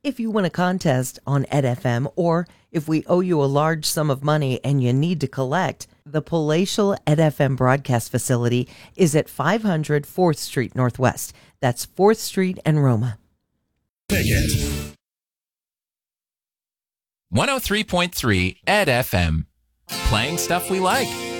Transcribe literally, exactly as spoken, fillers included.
If you win a contest on Ed F M, or if we owe you a large sum of money and you need to collect, the Palatial Ed F M broadcast facility is at five hundred fourth Street Northwest. That's fourth Street and Roma. Pickett. one oh three point three Ed F M. Playing stuff we like.